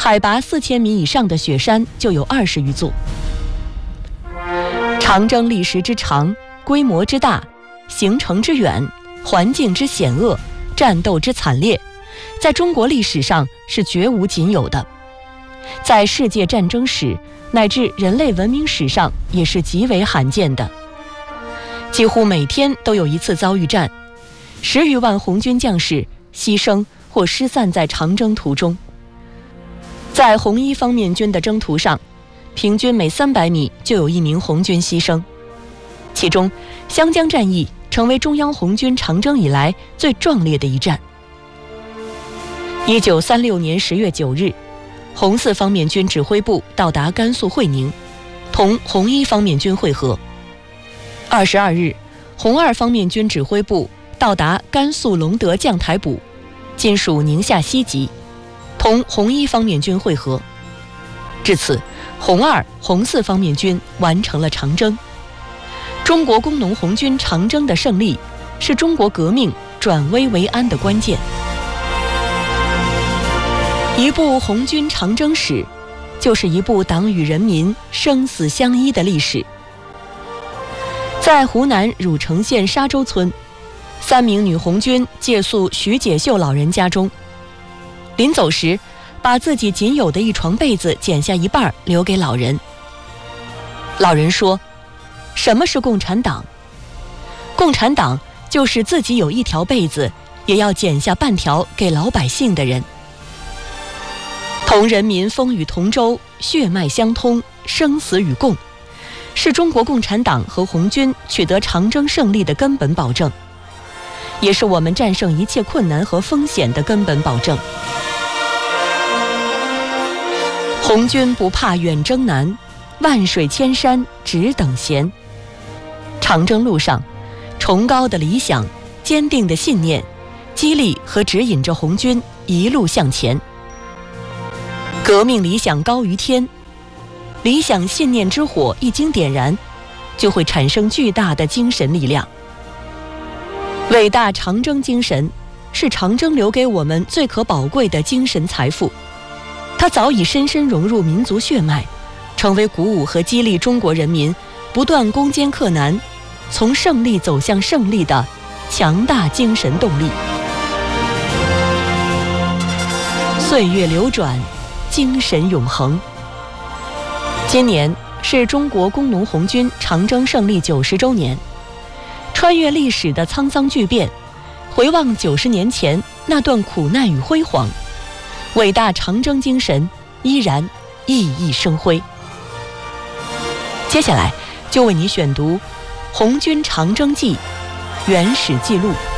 海拔4000米以上的雪山就有20余座。长征历时之长，规模之大，行程之远，环境之险恶，战斗之惨烈，在中国历史上是绝无仅有的，在世界战争史乃至人类文明史上也是极为罕见的。几乎每天都有一次遭遇战，10余万红军将士牺牲或失散在长征途中。在红一方面军的征途上，平均每300米就有1名红军牺牲。其中，湘江战役成为中央红军长征以来最壮烈的一战。1936年10月9日，红4方面军指挥部到达甘肃会宁，同红一方面军会合。22日，红2方面军指挥部到达甘肃隆德将台堡，今属宁夏西集，同红一方面军会合。至此，红2、红4方面军完成了长征。中国工农红军长征的胜利，是中国革命转危为安的关键。一部红军长征史，就是一部党与人民生死相依的历史。在湖南汝城县沙洲村，3名女红军借宿徐解秀老人家中，临走时把自己仅有的一床被子剪下一半留给老人。老人说，什么是共产党？共产党就是自己有一条被子也要剪下半条给老百姓的人。同人民风雨同舟，血脉相通，生死与共，是中国共产党和红军取得长征胜利的根本保证，也是我们战胜一切困难和风险的根本保证。红军不怕远征难，万水千山只等闲。长征路上，崇高的理想，坚定的信念，激励和指引着红军一路向前。革命理想高于天，理想信念之火一经点燃，就会产生巨大的精神力量。伟大长征精神是长征留给我们最可宝贵的精神财富，它早已深深融入民族血脉，成为鼓舞和激励中国人民不断攻坚克难，从胜利走向胜利的强大精神动力。岁月流转，精神永恒。今年是中国工农红军长征胜利90周年，穿越历史的沧桑巨变，回望90年前那段苦难与辉煌，伟大长征精神依然熠熠生辉。接下来就为你选读《红军长征记》原始记录。